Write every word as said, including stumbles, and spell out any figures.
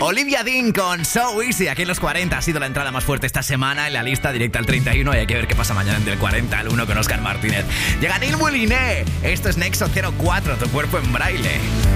Olivia Dean con So Easy, aquí en los cuarenta. Ha sido la entrada más fuerte esta semana en la lista directa al treinta y uno. Y hay que ver qué pasa mañana del cuarenta al uno con Óscar Martínez. Llega Neil Mouliné. Esto es Nexo cero cuatro, tu cuerpo en braille.